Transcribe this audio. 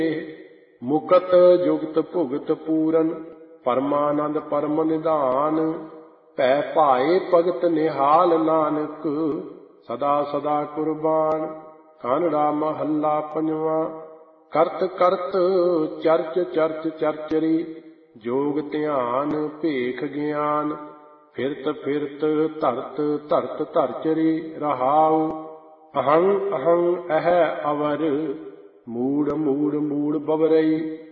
ਮੁਕਤ ਜੁਗਤ ਭੁਗਤ ਪੂਰਨ ਪਰਮਾਨੰਦ ਪਰਮ ਨਿਧਾਨ। ਭੈ ਭਾਏ ਭਗਤ ਨਿਹਾਲ ਨਾਨਕ ਸਦਾ ਸਦਾ ਕੁਰਬਾਨ। ਕਾਨੜਾ ਮਹੱਲਾ ਪੰਜਵਾਂ। ਕਰਤ ਕਰਤ ਚਰਚ ਚਰਚ ਚਰਚਰੀ ਜੋਗ ਧਿਆਨ ਭੇਖ ਗਿਆਨ। ਫਿਰਤ ਫਿਰਤ ਧਰਤ ਧਰਤ ਧਰਚਰੀ ਰਹਾਉ। ਅਹੰ ਅਹੰ ਅਹ ਅਵਰ ਮੂੜ ਮੂੜ ਮੂੜ ਬਵਰਈ।